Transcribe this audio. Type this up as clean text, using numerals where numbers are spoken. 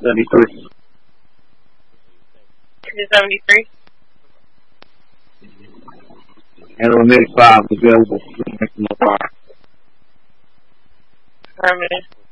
73. 273. And the Medic 5 available for the maximum fire. Affirmative.